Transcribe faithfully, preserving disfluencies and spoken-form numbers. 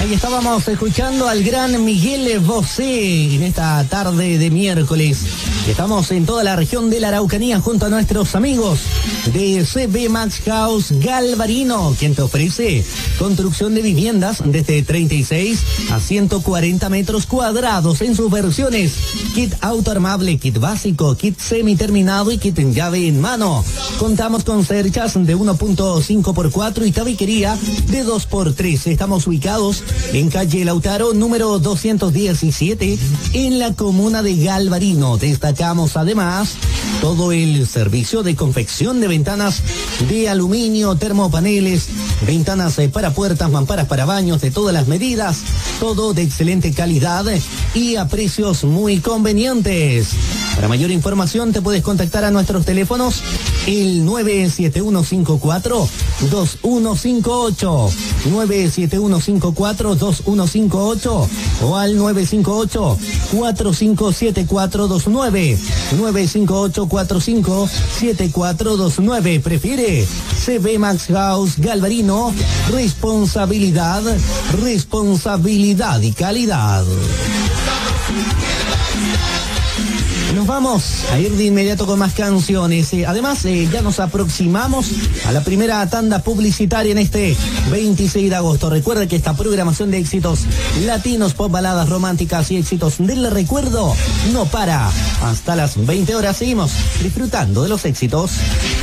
Ahí estábamos escuchando al gran Miguel Bosé en esta tarde de miércoles. Estamos en toda la región de la Araucanía junto a nuestros amigos de C B Max House Galvarino, quien te ofrece construcción de viviendas desde treinta y seis a ciento cuarenta metros cuadrados en sus versiones: kit autoarmable, kit básico, kit semiterminado y kit en llave en mano. Contamos con cerchas de uno punto cinco por cuatro y tabiquería de dos por tres. Estamos ubicados en calle Lautaro, número doscientos diecisiete, en la comuna de Galvarino. Destacamos además todo el servicio de confección de ventanas de aluminio, termopaneles, ventanas para puertas, mamparas para baños de todas las medidas, todo de excelente calidad y a precios muy convenientes. Para mayor información te puedes contactar a nuestros teléfonos, el nueve siete uno cinco cuatro dos uno cinco ocho, nueve siete uno cinco cuatro dos uno cinco ocho o al nueve cinco ocho cuatro cinco siete cuatro dos nueve, nueve cinco ocho cuatro cinco siete cuatro dos nueve. Prefiere C B Max House Galvarino, responsabilidad, responsabilidad y calidad. Nos vamos a ir de inmediato con más canciones. Eh, además, eh, ya nos aproximamos a la primera tanda publicitaria en este veintiséis de agosto. Recuerda que esta programación de éxitos latinos, pop, baladas románticas y éxitos del recuerdo no para. Hasta las veinte horas seguimos disfrutando de los éxitos.